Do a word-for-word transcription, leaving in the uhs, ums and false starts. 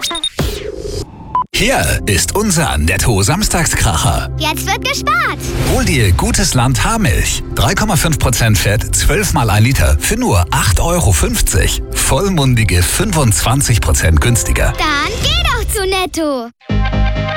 Hier ist unser Netto-Samstagskracher. Jetzt wird gespart. Hol dir Gutes Land Haarmilch. drei Komma fünf Prozent Fett, zwölf mal ein Liter für nur acht Euro fünfzig. Vollmundige fünfundzwanzig Prozent günstiger. Dann geh doch zu Netto.